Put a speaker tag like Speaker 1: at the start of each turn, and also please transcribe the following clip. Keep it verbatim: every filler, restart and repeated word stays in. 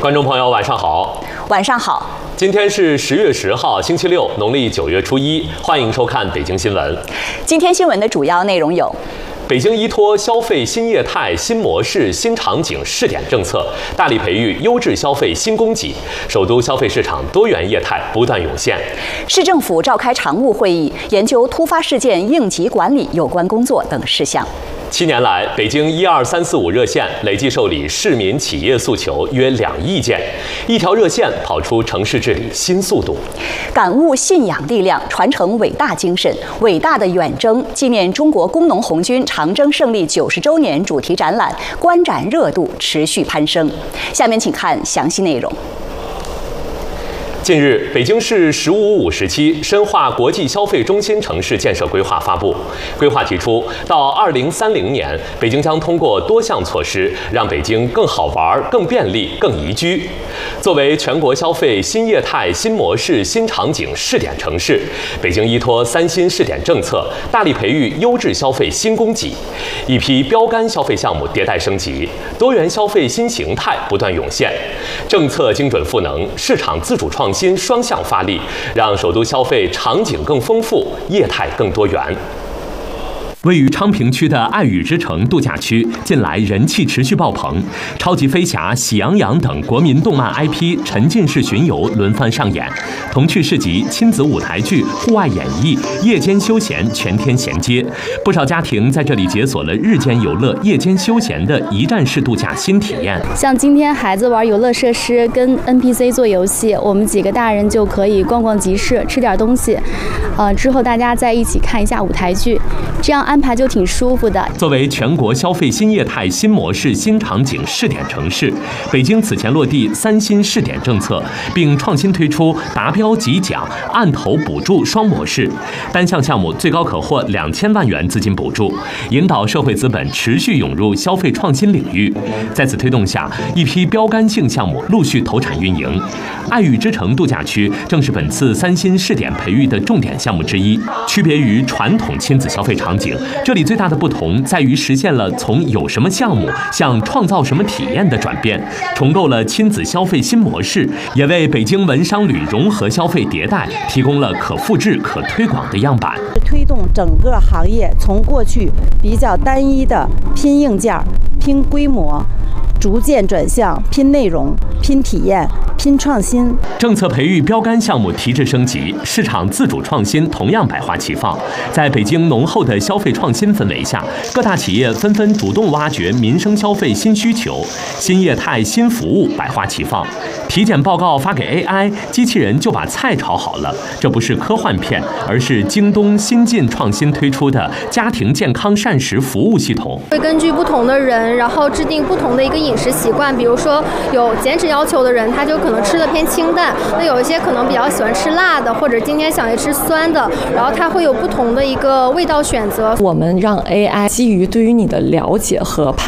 Speaker 1: 观众朋友，晚上好。
Speaker 2: 晚上好。
Speaker 1: 今天是十月十号，星期六，农历九月初一。欢迎收看北京新闻。
Speaker 2: 今天新闻的主要内容有：
Speaker 1: 北京依托消费新业态、新模式、新场景试点政策，大力培育优质消费新供给，首都消费市场多元业态不断涌现。
Speaker 2: 市政府召开常务会议，研究突发事件应急管理有关工作等事项。
Speaker 1: 七年来，北京一二三四五热线累计受理市民企业诉求约两亿件，一条热线跑出城市治理新速度。
Speaker 2: 感悟信仰力量，传承伟大精神，伟大的远征纪念中国工农红军长征胜利九十周年主题展览观展热度持续攀升。下面请看详细内容。
Speaker 1: 近日，北京市“十五五”时期深化国际消费中心城市建设规划发布。规划提出，到二零三零年，北京将通过多项措施，让北京更好玩、更便利、更宜居。作为全国消费新业态、新模式、新场景试点城市，北京依托三新试点政策，大力培育优质消费新供给，一批标杆消费项目迭代升级，多元消费新形态不断涌现。政策精准赋能，市场自主创新。新双向发力，让首都消费场景更丰富，业态更多元。位于昌平区的爱语之城度假区，近来人气持续爆棚，超级飞侠、喜羊羊等国民动漫 I P 沉浸式巡游轮番上演，童趣市集、亲子舞台剧、户外演绎、夜间休闲全天衔接，不少家庭在这里解锁了日间游乐、夜间休闲的一站式度假新体验。
Speaker 3: 像今天孩子玩游乐设施，跟 N P C 做游戏，我们几个大人就可以逛逛集市，吃点东西，呃，之后大家再一起看一下舞台剧，这样安排就挺舒服的。
Speaker 1: 作为全国消费新业态、新模式、新场景试点城市，北京此前落地三新试点政策，并创新推出达标即奖、按头补助双模式，单项项目最高可获两千万元资金补助，引导社会资本持续涌入消费创新领域。在此推动下，一批标杆性项目陆续投产运营。爱语之城度假区正是本次三新试点培育的重点项目之一。区别于传统亲子消费场景，这里最大的不同在于实现了从有什么项目向创造什么体验的转变，重构了亲子消费新模式，也为北京文商旅融合消费迭代提供了可复制、可推广的样板。
Speaker 4: 推动整个行业从过去比较单一的拼硬件、拼规模，逐渐转向拼内容、拼体验、拼创新。
Speaker 1: 政策培育标杆项目提质升级，市场自主创新同样百花齐放。在北京浓厚的消费创新氛围下，各大企业纷纷主动挖掘民生消费新需求，新业态、新服务百花齐放。体检报告发给 A I， 机器人就把菜炒好了。这不是科幻片，而是京东新晋创新推出的家庭健康膳食服务系统。
Speaker 5: 会根据不同的人，然后制定不同的一个饮食习惯。比如说有减脂要求的人，他就可能吃的偏清淡；那有一些可能比较喜欢吃辣的，或者今天想要吃酸的，然后他会有不同的一个味道选择。
Speaker 6: 我们让 A I 基于对于你的了解和